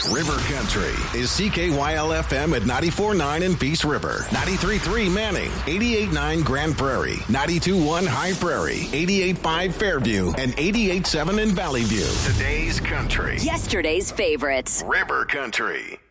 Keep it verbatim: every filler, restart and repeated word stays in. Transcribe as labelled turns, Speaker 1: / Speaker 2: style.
Speaker 1: River Country is C K Y L F M at ninety-four point nine in Peace River, ninety-three point three Manning, eighty-eight point nine Grand Prairie, ninety-two point one High Prairie, eighty-eight point five Fairview, and eighty-eight point seven in Valley View. Today's country.
Speaker 2: Yesterday's favorites.
Speaker 1: River Country.